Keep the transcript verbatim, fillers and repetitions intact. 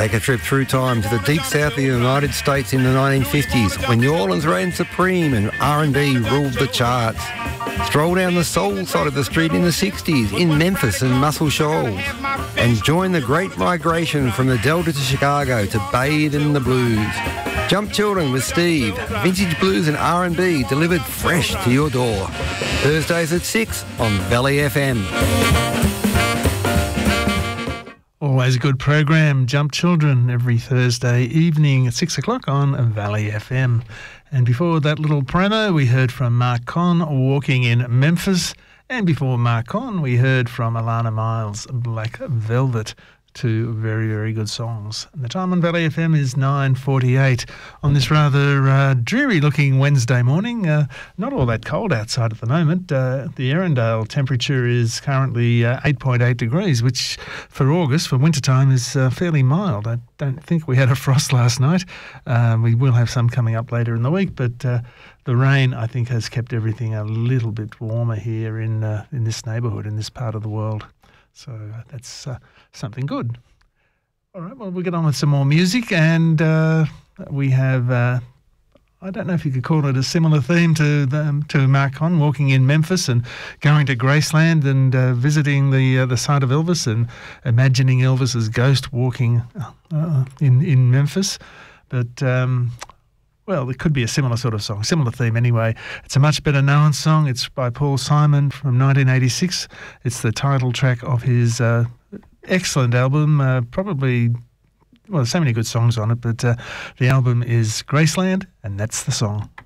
Take a trip through time to the deep south of the United States in the nineteen fifties when New Orleans reigned supreme and R and B ruled the charts. Stroll down the soul side of the street in the sixties in Memphis and Muscle Shoals. And join the great migration from the Delta to Chicago to bathe in the blues. Jump Children with Steve. Vintage blues and R and B delivered fresh to your door. Thursdays at six on Valley F M. Always a good program, Jump Children, every Thursday evening at six o'clock on Valley F M. And before that little promo, we heard from Mark Conn, Walking in Memphis. And before Mark Conn, we heard from Alana Miles, Black Velvet. Two very, very good songs. And the time on Valley F M is nine forty-eight on this rather uh, dreary-looking Wednesday morning. Uh, not all that cold outside at the moment. Uh, the Erindale temperature is currently uh, eight point eight degrees, which for August, for wintertime, is uh, fairly mild. I don't think we had a frost last night. Um, we will have some coming up later in the week, but uh, the rain, I think, has kept everything a little bit warmer here in uh, in this neighbourhood, in this part of the world. So uh, that's uh, something good. All right, well, we'll get on with some more music, and uh, we have, uh, I don't know if you could call it a similar theme to the, to Mark Conn, walking in Memphis and going to Graceland and uh, visiting the uh, the site of Elvis and imagining Elvis's ghost walking uh, in, in Memphis. But... Um, Well, it could be a similar sort of song, similar theme anyway. It's a much better known song. It's by Paul Simon from nineteen eighty-six. It's the title track of his uh, excellent album, uh, probably, well, there's so many good songs on it, but uh, the album is Graceland, and that's the song.